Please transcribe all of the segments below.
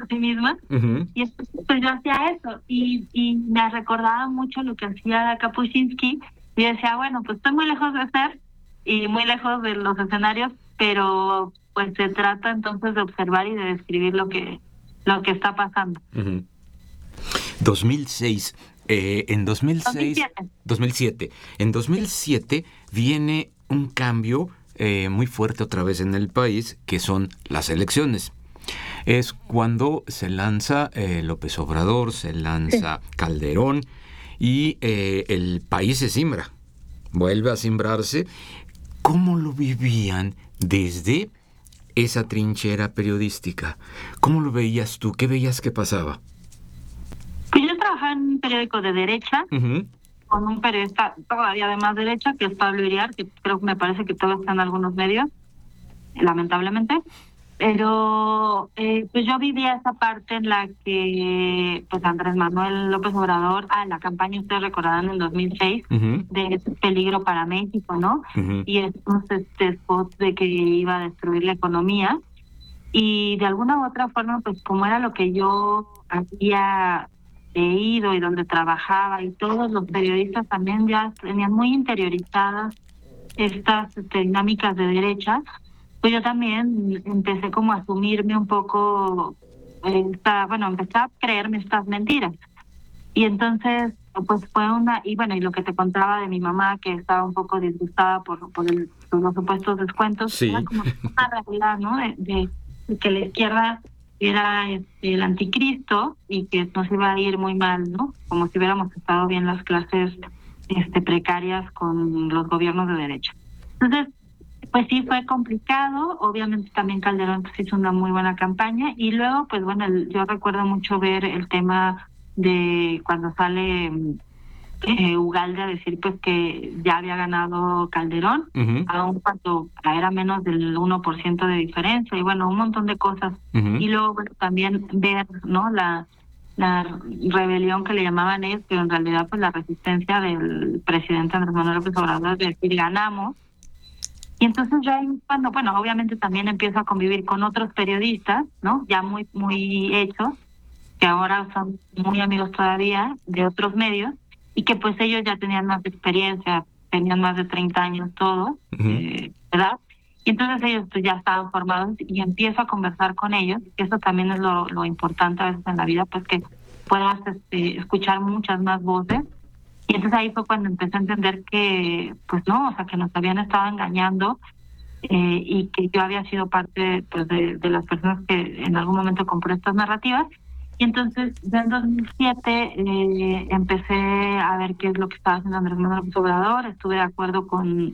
sí misma. Uh-huh. Y entonces, pues yo hacía eso y me recordaba mucho lo que hacía Kapuscinski. Y decía, bueno, pues estoy muy lejos de ser y muy lejos de los escenarios, pero pues se trata entonces de observar y de describir lo que está pasando. Uh-huh. 2006. En 2007. En 2007 viene un cambio muy fuerte otra vez en el país, que son las elecciones. Es cuando se lanza López Obrador, se lanza Calderón y el país se simbra, vuelve a simbrarse. ¿Cómo lo vivían desde esa trinchera periodística? ¿Cómo lo veías tú? ¿Qué veías que pasaba? Pues yo trabajaba en un periódico de derecha, Uh-huh. con un periodista todavía de más derecha, que es Pablo Iriart, que creo que me parece que todavía está en algunos medios, lamentablemente. Pero pues yo vivía esa parte en la que pues Andrés Manuel López Obrador, la campaña, ustedes recordarán, en el 2006, Uh-huh. de peligro para México, ¿no? Uh-huh. Y estos spots de que iba a destruir la economía. Y de alguna u otra forma, pues como era lo que yo había leído y donde trabajaba, y todos los periodistas también ya tenían muy interiorizadas estas dinámicas de derecha, pues yo también empecé como a asumirme un poco, empecé a creerme estas mentiras. Y entonces, pues fue y lo que te contaba de mi mamá, que estaba un poco disgustada por los supuestos descuentos, sí. Era como una realidad, ¿no? De que la izquierda era el anticristo y que nos iba a ir muy mal, ¿no? Como si hubiéramos estado bien las clases precarias con los gobiernos de derecha. Entonces, pues sí, fue complicado. Obviamente también Calderón pues hizo una muy buena campaña. Y luego, pues bueno, yo recuerdo mucho ver el tema de cuando sale Ugalde a decir pues que ya había ganado Calderón, uh-huh. aun cuando era menos del 1% de diferencia, y bueno, un montón de cosas. Uh-huh. Y luego bueno, también ver, ¿no?, la rebelión que le llamaban ellos, pero en realidad pues la resistencia del presidente Andrés Manuel López Obrador de decir ganamos. Y entonces yo ahí, bueno, obviamente también empiezo a convivir con otros periodistas, ¿no?, ya muy, muy hechos, que ahora son muy amigos todavía de otros medios, y que pues ellos ya tenían más experiencia, tenían más de 30 años todos, uh-huh. ¿verdad? Y entonces ellos pues ya estaban formados y empiezo a conversar con ellos, que eso también es lo importante a veces en la vida, pues que puedas escuchar muchas más voces. Y entonces ahí fue cuando empecé a entender que, pues no, o sea, que nos habían estado engañando, y que yo había sido parte pues de las personas que en algún momento compró estas narrativas. Y entonces, ya en 2007 empecé a ver qué es lo que estaba haciendo Andrés Manuel López Obrador. Estuve de acuerdo con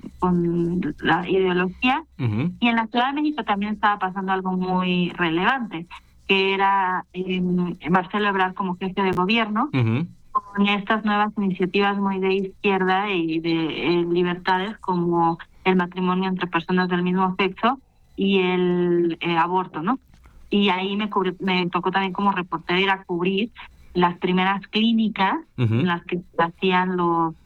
la ideología. Uh-huh. Y en la Ciudad de México también estaba pasando algo muy relevante, que era Marcelo Ebrard como jefe de gobierno, uh-huh. con estas nuevas iniciativas muy de izquierda y de libertades, como el matrimonio entre personas del mismo sexo y el aborto, ¿no? Y ahí me tocó también como reportera ir a cubrir las primeras clínicas uh-huh. en las que hacían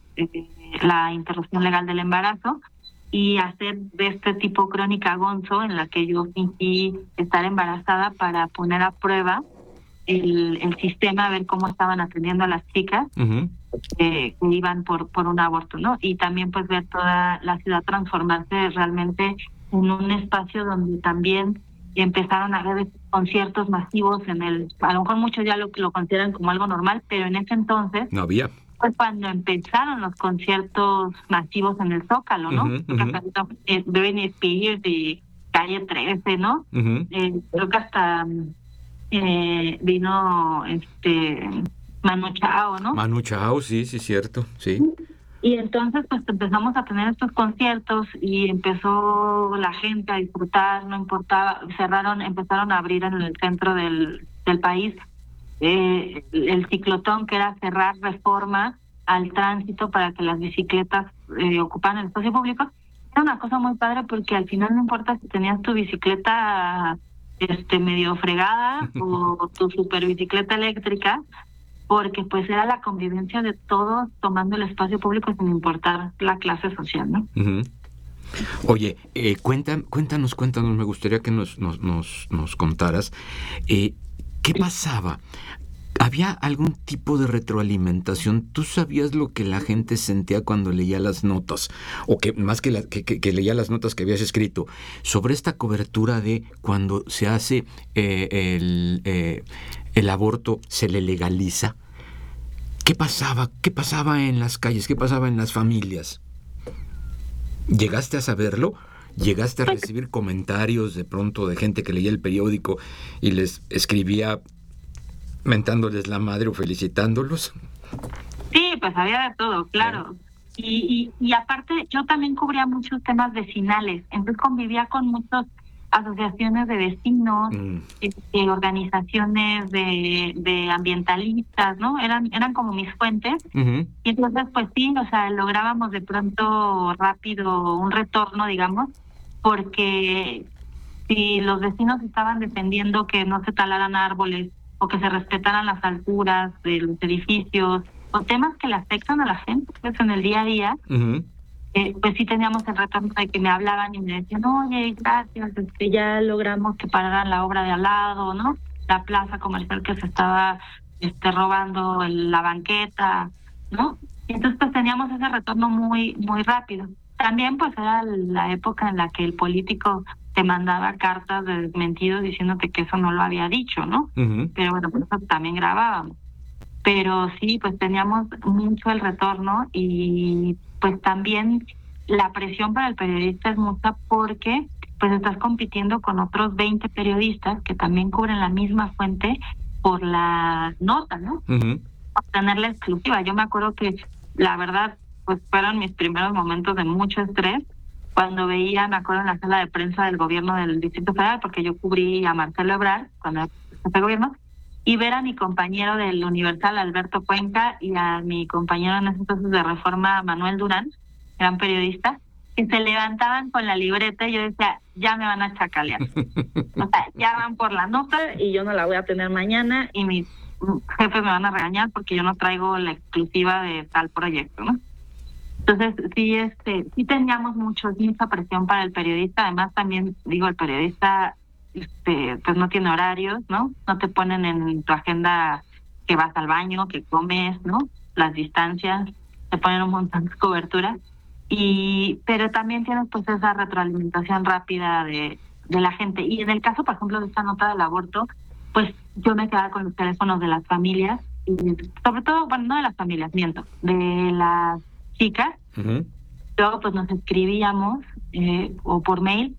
la interrupción legal del embarazo, y hacer de este tipo crónica Gonzo, en la que yo fingí estar embarazada para poner a prueba el sistema, a ver cómo estaban atendiendo a las chicas uh-huh. que iban por un aborto, ¿no? Y también pues ver toda la ciudad transformarse realmente en un espacio donde también empezaron a haber conciertos masivos a lo mejor muchos ya lo consideran como algo normal, pero en ese entonces no había. Pues cuando empezaron los conciertos masivos en el Zócalo, ¿no? Uh-huh, uh-huh. Britney Spears y Calle 13, ¿no? Uh-huh. Creo que hasta vino Manu Chao, ¿no? Manu Chao, sí, cierto, sí. Y entonces pues empezamos a tener estos conciertos y empezó la gente a disfrutar, no importaba, empezaron a abrir en el centro del país el ciclotón, que era cerrar Reforma al tránsito para que las bicicletas ocuparan el espacio público. Era una cosa muy padre porque al final no importa si tenías tu bicicleta medio fregada o tu super bicicleta eléctrica, porque pues era la convivencia de todos tomando el espacio público sin importar la clase social, ¿no? Uh-huh. Oye, cuéntanos, me gustaría que nos contaras ¿Qué pasaba? ¿Había algún tipo de retroalimentación? ¿Tú sabías lo que la gente sentía cuando leía las notas? O que más que, que leía las notas que habías escrito, sobre esta cobertura de cuando se hace el aborto, se le legaliza. ¿Qué pasaba? ¿Qué pasaba en las calles? ¿Qué pasaba en las familias? ¿Llegaste a saberlo? ¿Llegaste a recibir comentarios de pronto de gente que leía el periódico y les escribía mentándoles la madre o felicitándolos? Sí, pues había de todo, claro. Y aparte, yo también cubría muchos temas vecinales, entonces convivía con muchas asociaciones de vecinos, organizaciones de ambientalistas, ¿no? Eran como mis fuentes. Uh-huh. Y entonces, pues sí, o sea, lográbamos de pronto rápido un retorno, digamos, porque si los vecinos estaban defendiendo que no se talaran árboles o que se respetaran las alturas de los edificios, o temas que le afectan a la gente pues en el día a día, uh-huh. Pues sí teníamos el retorno de que me hablaban y me decían, oye, gracias, ya logramos que pararan la obra de al lado, ¿no? La plaza comercial que se estaba robando la banqueta, ¿no? Y entonces pues teníamos ese retorno muy, muy rápido. También pues era la época en la que el político te mandaba cartas de desmentidos diciéndote que eso no lo había dicho, ¿no? Uh-huh. Pero bueno, pues eso también grabábamos. Pero sí, pues teníamos mucho el retorno y pues también la presión para el periodista es mucha porque pues estás compitiendo con otros 20 periodistas que también cubren la misma fuente por la nota, ¿no? Uh-huh. Obtener la exclusiva. Yo me acuerdo que la verdad pues fueron mis primeros momentos de mucho estrés cuando veía, me acuerdo en la sala de prensa del gobierno del Distrito Federal, porque yo cubrí a Marcelo Ebrard cuando fue el gobierno, y ver a mi compañero del Universal, Alberto Cuenca, y a mi compañero en ese entonces de Reforma, Manuel Durán, eran periodistas, que se levantaban con la libreta y yo decía, ya me van a chacalear. O sea, ya van por la nota y yo no la voy a tener mañana y mis jefes me van a regañar porque yo no traigo la exclusiva de tal proyecto, ¿no? Entonces, sí teníamos mucha presión para el periodista. Además, también, digo, el periodista pues no tiene horarios, ¿no? No te ponen en tu agenda que vas al baño, que comes, ¿no? Las distancias, te ponen un montón de cobertura. Pero también tienes pues esa retroalimentación rápida de la gente. Y en el caso, por ejemplo, de esta nota del aborto, pues yo me quedaba con los teléfonos de las familias, y sobre todo, bueno, no de las familias, miento, de las chicas. Uh-huh. Luego pues nos escribíamos o por mail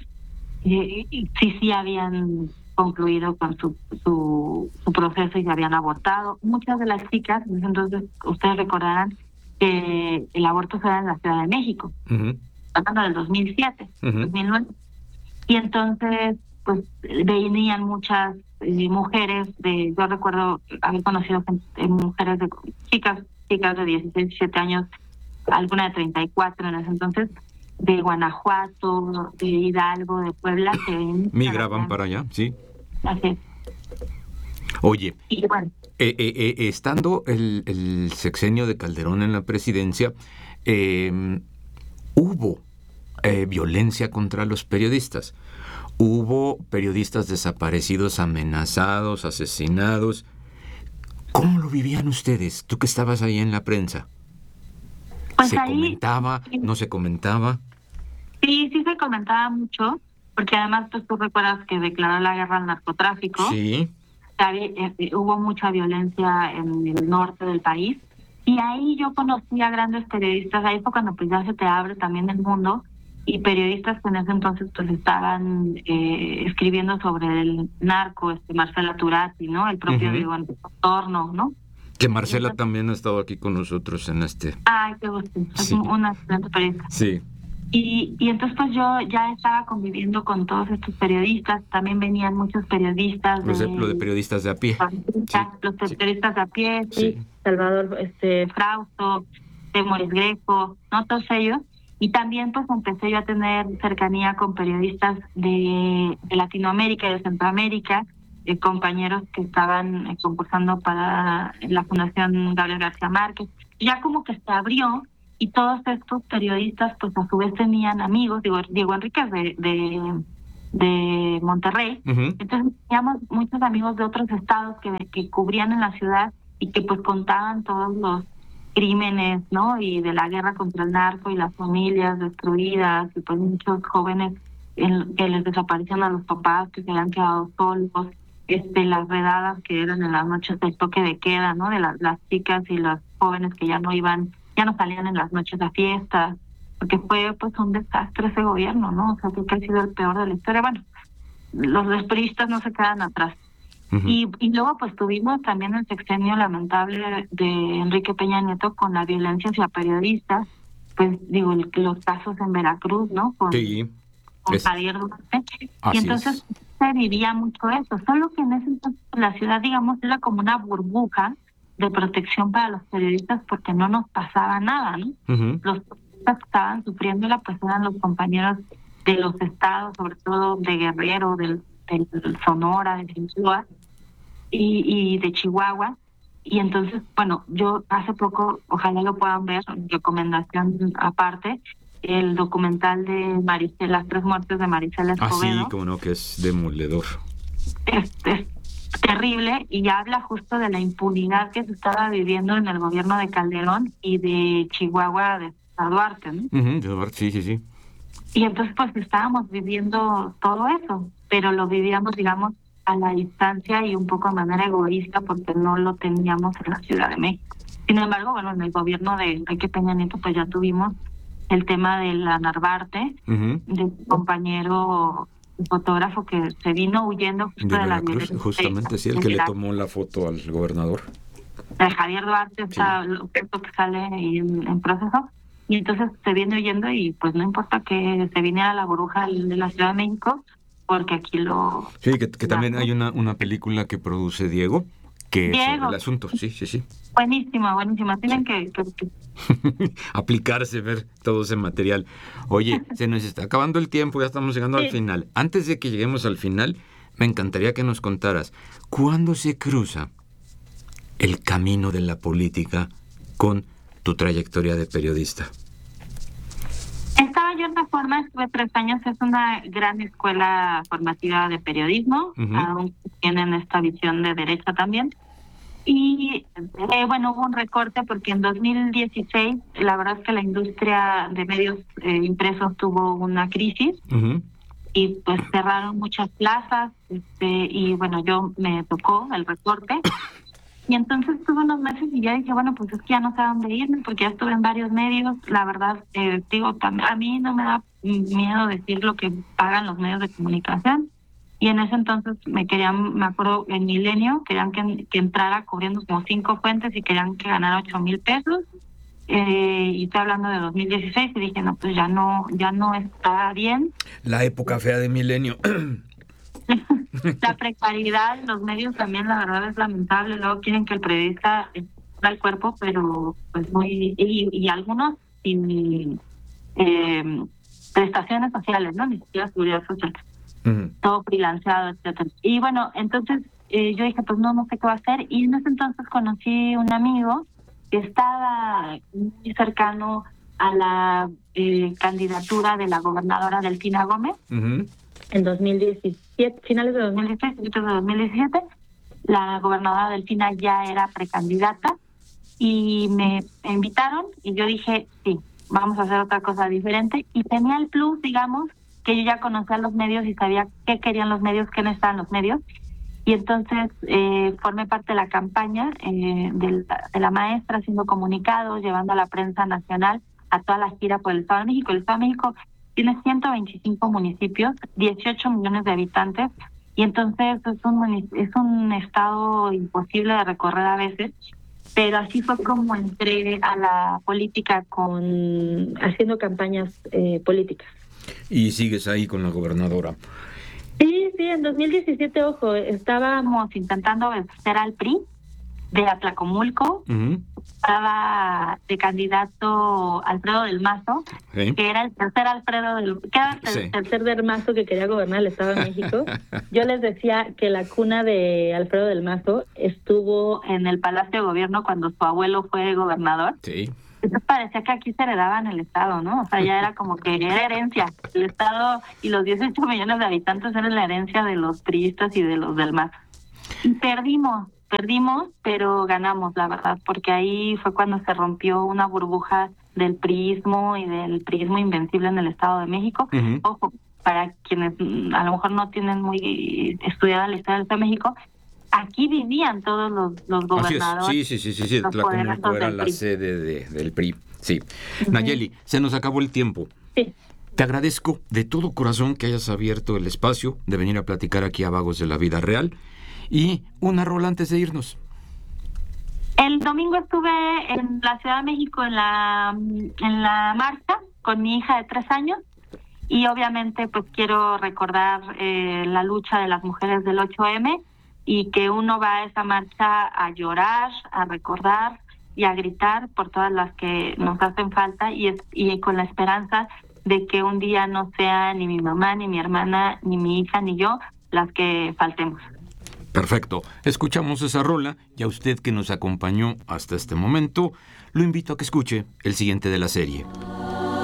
sí habían concluido con su proceso y se habían abortado. Muchas de las chicas, entonces ustedes recordarán que el aborto se da en la Ciudad de México, uh-huh. hablando del 2007, uh-huh. 2009. Y entonces pues venían muchas mujeres yo recuerdo haber conocido mujeres chicas de 16, 17 años, alguna de 34 en ese entonces, de Guanajuato, de Hidalgo, de Puebla, que migraban para allá, sí. Así es. Oye, y bueno, estando el sexenio de Calderón en la presidencia, hubo violencia contra los periodistas. Hubo periodistas desaparecidos, amenazados, asesinados. ¿Cómo lo vivían ustedes? Tú que estabas ahí en la prensa. Pues ¿Se ahí, comentaba? ¿No se comentaba? Sí se comentaba mucho, porque además pues tú recuerdas que declaró la guerra al narcotráfico. Sí. Hubo mucha violencia en el norte del país, y ahí yo conocí a grandes periodistas. Ahí fue cuando pues ya se te abre también el mundo, y periodistas que en ese entonces pues estaban escribiendo sobre el narco, Marcela Turati, ¿no? El propio uh-huh. Diego Torno, ¿no? Que Marcela entonces, también ha estado aquí con nosotros en este. Ay, qué gusto. Es una excelente periodista. Sí. Y entonces pues yo ya estaba conviviendo con todos estos periodistas. También venían muchos periodistas lo de periodistas de a pie. Los periodistas de a pie, sí. Salvador Frausto, Moris Greco, ¿no? Todos ellos. Y también pues empecé yo a tener cercanía con periodistas de Latinoamérica y de Centroamérica, compañeros que estaban concursando para la Fundación Gabriel García Márquez. Ya como que se abrió, y todos estos periodistas pues a su vez tenían amigos. Diego Enríquez de Monterrey. Uh-huh. Entonces teníamos muchos amigos de otros estados que cubrían en la ciudad y que pues contaban todos los crímenes, ¿no? Y de la guerra contra el narco y las familias destruidas y pues muchos jóvenes que les desaparecían a los papás, que se habían quedado solos, las redadas que eran en las noches del toque de queda, ¿no? De las chicas y los jóvenes que ya no salían en las noches a fiestas, porque fue pues un desastre ese gobierno, ¿no? O sea, creo que ha sido el peor de la historia. Bueno, los despristas no se quedan atrás. Uh-huh. Y luego pues tuvimos también el sexenio lamentable de Enrique Peña Nieto con la violencia hacia periodistas, pues digo, los casos en Veracruz, ¿no? Con Javier Duarte. Y entonces se vivía mucho eso, solo que en ese entonces la ciudad, digamos, era como una burbuja de protección para los periodistas porque no nos pasaba nada, ¿no? Uh-huh. Los periodistas que estaban sufriéndola pues eran los compañeros de los estados, sobre todo de Guerrero, del Sonora, de Sinaloa y de Chihuahua. Y entonces, bueno, yo hace poco, ojalá lo puedan ver, recomendación aparte, el documental de Maricela, Las 3 muertes de Maricela Escobedo. Sí, como no, que es demoledor. Es terrible y habla justo de la impunidad que se estaba viviendo en el gobierno de Calderón y de Chihuahua de Duarte, ¿no? Uh-huh, sí. Y entonces pues estábamos viviendo todo eso, pero lo vivíamos, digamos, a la distancia y un poco de manera egoísta porque no lo teníamos en la Ciudad de México. Sin embargo, bueno, en el gobierno de Enrique Peña Nieto pues ya tuvimos el tema de la Narvarte, uh-huh, de un compañero fotógrafo que se vino huyendo justo de la violencia. Justamente, sí, el que le tomó la foto al gobernador. De Javier Duarte, está lo que sale ahí en proceso. Y entonces se viene huyendo y pues no importa que se viniera la burbuja de la Ciudad de México, porque aquí lo... Sí, que también hay una película que produce Diego, que es sobre el asunto, sí. Buenísima. Tienen que aplicarse, ver todo ese material. Oye, se nos está acabando el tiempo, ya estamos llegando al final. Antes de que lleguemos al final, me encantaría que nos contaras, ¿cuándo se cruza el camino de la política con tu trayectoria de periodista? Estaba yo en Reforma, estuve 3 años, es una gran escuela formativa de periodismo, uh-huh, aún tienen esta visión de derecha también. Y bueno, hubo un recorte porque en 2016 la verdad es que la industria de medios impresos tuvo una crisis uh-huh, y pues cerraron muchas plazas y bueno, yo me tocó el recorte y entonces tuve unos meses y ya dije, bueno, pues es que ya no sé a dónde irme porque ya estuve en varios medios. La verdad, digo, a mí no me da miedo decir lo que pagan los medios de comunicación. Y en ese entonces me acuerdo, en Milenio, querían que entrara cubriendo como 5 fuentes y querían que ganara 8,000 pesos. Y estoy hablando de 2016 y dije, no, pues ya no está bien. La época fea de Milenio. La precariedad en los medios también, la verdad, es lamentable. Luego quieren que el periodista da el cuerpo, pero pues muy... Y algunos sin prestaciones sociales, ¿no? Ni siquiera seguridad social. Uh-huh. Todo freelanceado, etcétera. Y bueno, entonces yo dije, pues no sé qué va a hacer. Y en ese entonces conocí un amigo que estaba muy cercano a la candidatura de la gobernadora Delfina Gómez. Uh-huh. En 2017, finales de 2016, principios de 2017, la gobernadora Delfina ya era precandidata y me invitaron y yo dije, sí, vamos a hacer otra cosa diferente. Y tenía el plus, digamos, que yo ya conocía los medios y sabía qué querían los medios, qué necesitaban los medios. Y entonces formé parte de la campaña de la maestra, haciendo comunicados, llevando a la prensa nacional a toda la gira por el Estado de México. El Estado de México tiene 125 municipios, 18 millones de habitantes, y entonces es un estado imposible de recorrer a veces, pero así fue como entré a la política haciendo campañas políticas. Y sigues ahí con la gobernadora. Sí, en 2017, ojo, estábamos intentando vencer al PRI de Atlacomulco. Uh-huh. Estaba de candidato Alfredo del Mazo, ¿sí? Que era el tercer tercer del Mazo que quería gobernar el Estado de México. Yo les decía que la cuna de Alfredo del Mazo estuvo en el Palacio de Gobierno cuando su abuelo fue gobernador. Sí. Entonces parecía que aquí se heredaban el Estado, ¿no? O sea, ya era como que era herencia. El Estado y los 18 millones de habitantes eran la herencia de los priistas y de los del MAS. Y perdimos, pero ganamos, la verdad, porque ahí fue cuando se rompió una burbuja del priismo y del priismo invencible en el Estado de México. Uh-huh. Ojo, para quienes a lo mejor no tienen muy estudiada la historia del Estado de México, aquí vivían todos los gobernadores. Sí. Tlajomulco era la sede del PRI. Sí. Uh-huh. Nayeli, se nos acabó el tiempo. Sí. Te agradezco de todo corazón que hayas abierto el espacio de venir a platicar aquí a Vagos de la Vida Real. Y una rola antes de irnos. El domingo estuve en la Ciudad de México en la marcha con mi hija de 3 años y obviamente pues quiero recordar la lucha de las mujeres del 8M y que uno va a esa marcha a llorar, a recordar y a gritar por todas las que nos hacen falta y con la esperanza de que un día no sea ni mi mamá, ni mi hermana, ni mi hija, ni yo las que faltemos. Perfecto. Escuchamos esa rola y a usted que nos acompañó hasta este momento, lo invito a que escuche el siguiente de la serie.